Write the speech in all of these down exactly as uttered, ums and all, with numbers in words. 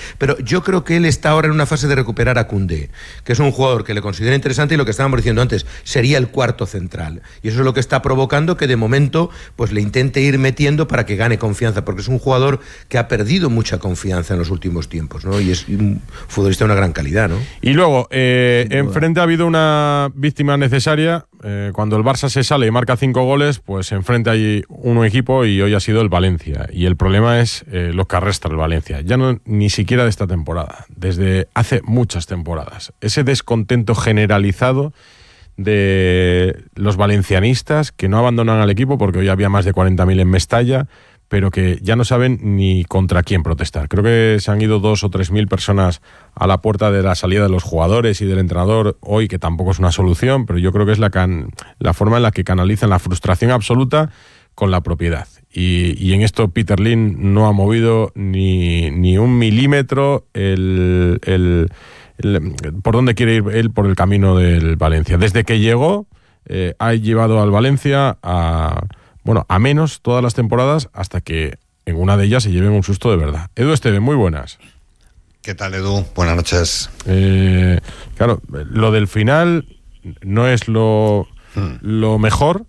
Pero yo creo que él está ahora en una fase de recuperar a Koundé, que es un jugador que le considera interesante y lo que estábamos diciendo antes, sería el cuarto central. Y eso es lo que está provocando que de momento pues le intente ir metiendo para que gane confianza, porque es un jugador que ha perdido mucha confianza en los últimos tiempos, ¿no? Y es un futbolista de una gran calidad, ¿no? Y luego, eh, enfrente ha habido una víctima necesaria. Eh, cuando el Barça se sale y marca cinco goles, pues enfrente hay un equipo y hoy ha sido el Valencia. Y el problema es eh, lo que arrastra el Valencia. Ya no ni siquiera de esta temporada, desde hace muchas temporadas. Ese descontento generalizado de los valencianistas que no abandonan al equipo, porque hoy había más de cuarenta mil en Mestalla, pero que ya no saben ni contra quién protestar. Creo que se han ido dos o tres mil personas a la puerta de la salida de los jugadores y del entrenador hoy, que tampoco es una solución, pero yo creo que es la, can, la forma en la que canalizan la frustración absoluta con la propiedad. Y, y en esto Peter Lim no ha movido ni, ni un milímetro el, el, el, por dónde quiere ir él por el camino del Valencia. Desde que llegó, eh, ha llevado al Valencia a... Bueno, a menos todas las temporadas hasta que en una de ellas se lleven un susto de verdad. Edu Esteve, muy buenas. ¿Qué tal, Edu? Buenas noches. Eh, claro, lo del final no es lo, hmm. lo mejor,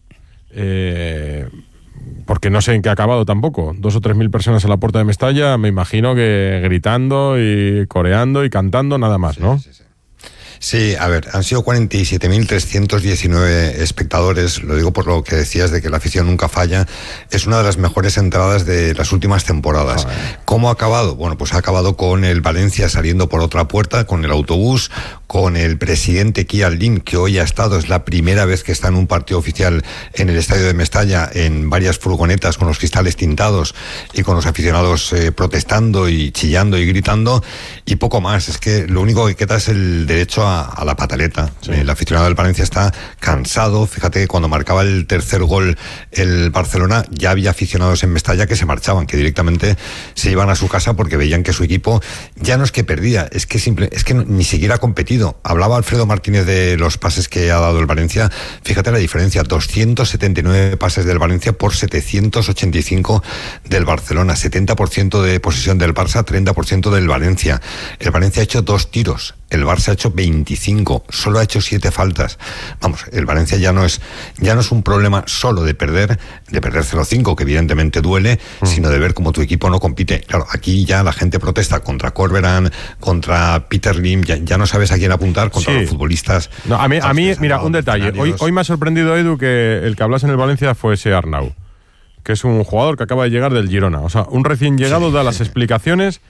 eh, porque no sé en qué ha acabado tampoco. Dos o tres mil personas a la puerta de Mestalla, me imagino que gritando y coreando y cantando, nada más, sí, ¿no? Sí, sí. Sí, a ver, han sido cuarenta y siete mil trescientos diecinueve espectadores, lo digo por lo que decías de que la afición nunca falla, es una de las mejores entradas de las últimas temporadas. Joder. ¿Cómo ha acabado? Bueno, pues ha acabado con el Valencia saliendo por otra puerta, con el autobús, con el presidente Kian Lim, que hoy ha estado, es la primera vez que está en un partido oficial en el estadio de Mestalla, en varias furgonetas con los cristales tintados y con los aficionados eh, protestando y chillando y gritando, y poco más. Es que lo único que queda es el derecho a a la pataleta. Sí. El aficionado del Valencia está cansado. Fíjate que cuando marcaba el tercer gol el Barcelona, ya había aficionados en Mestalla que se marchaban, que directamente se iban a su casa porque veían que su equipo ya no es que perdía, es que simple, es que no, ni siquiera ha competido. Hablaba Alfredo Martínez de los pases que ha dado el Valencia. Fíjate la diferencia, doscientos setenta y nueve pases del Valencia por setecientos ochenta y cinco del Barcelona, setenta por ciento de posesión del Barça, treinta por ciento del Valencia. El Valencia ha hecho dos tiros, el Barça ha hecho veinticinco, solo ha hecho siete faltas. Vamos, el Valencia ya no es ya no es un problema solo de perder, de perder cero cinco, que evidentemente duele, mm. sino de ver cómo tu equipo no compite. Claro, aquí ya la gente protesta contra Corberán, contra Peter Lim, ya, ya no sabes a quién apuntar, contra sí. los futbolistas. No, a mí, a mí mira, un detalle. Hoy, hoy me ha sorprendido, Edu, que el que hablase en el Valencia fuese Arnau, que es un jugador que acaba de llegar del Girona. O sea, un recién llegado sí, da sí, las sí. explicaciones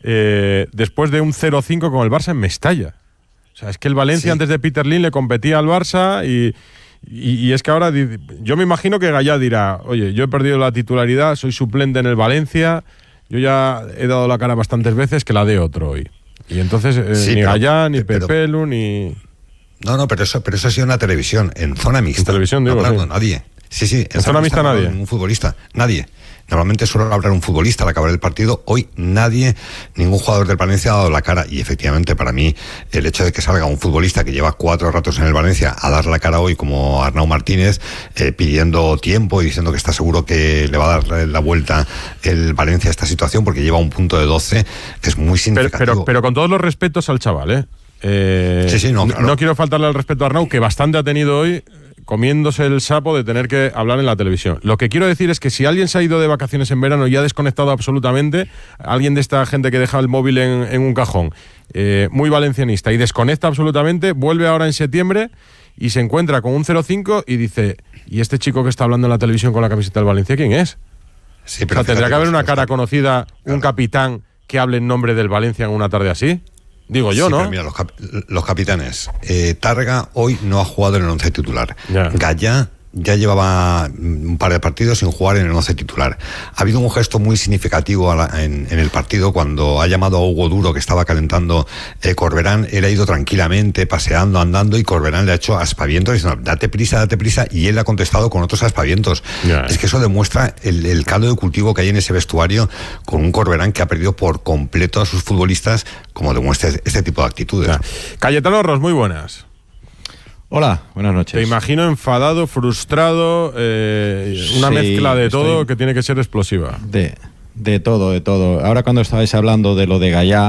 eh, después de un cero cinco con el Barça en Mestalla. O sea, es que el Valencia sí. antes de Peter Lim le competía al Barça y, y, y es que ahora yo me imagino que Gallá dirá, oye, yo he perdido la titularidad, soy suplente en el Valencia, yo ya he dado la cara bastantes veces, que la dé otro hoy. Y entonces eh, sí, ni pero, Gallá, ni pero, Pepelu, ni... No, no, pero eso, pero eso ha sido una televisión, en zona mixta. En televisión, digo, no hablando sí. nadie. Sí, sí, en, en zona mixta nadie. Un futbolista, nadie. Normalmente suele hablar un futbolista al acabar el partido. Hoy nadie, ningún jugador del Valencia ha dado la cara. Y efectivamente, para mí, el hecho de que salga un futbolista que lleva cuatro ratos en el Valencia a dar la cara hoy, como Arnau Martínez, eh, pidiendo tiempo y diciendo que está seguro que le va a dar la vuelta el Valencia a esta situación porque lleva un punto de doce, es muy significativo. Pero, pero, pero con todos los respetos al chaval, ¿eh? eh sí, sí, no, claro. No quiero faltarle al respeto a Arnau, que bastante ha tenido hoy, comiéndose el sapo de tener que hablar en la televisión. Lo que quiero decir es que si alguien se ha ido de vacaciones en verano y ha desconectado absolutamente, alguien de esta gente que deja el móvil en, en un cajón, eh, muy valencianista, y desconecta absolutamente, vuelve ahora en septiembre y se encuentra con un cero cinco y dice, ¿y este chico que está hablando en la televisión con la camiseta del Valencia, quién es? Sí, pero o sea, ¿tendrá que haber una cara está... conocida, claro. un capitán que hable en nombre del Valencia en una tarde así? Digo yo, sí, ¿no? Pero mira, los, cap los capitanes. Eh, Targa hoy no ha jugado en el once titular. Yeah. Gallá ya llevaba un par de partidos sin jugar en el once titular. Ha habido un gesto muy significativo a la, en, en el partido cuando ha llamado a Hugo Duro, que estaba calentando eh, Corberán. Él ha ido tranquilamente, paseando, andando, y Corberán le ha hecho aspavientos diciendo, date prisa, date prisa, y él le ha contestado con otros aspavientos. Yeah. Es que eso demuestra el, el caldo de cultivo que hay en ese vestuario, con un Corberán que ha perdido por completo a sus futbolistas, como demuestra este tipo de actitudes. Yeah. Cayetano Ros, muy buenas. Hola, buenas noches. Te imagino enfadado, frustrado, eh, una sí, mezcla de todo que tiene que ser explosiva. De, de todo, de todo. Ahora cuando estabais hablando de lo de Gallá,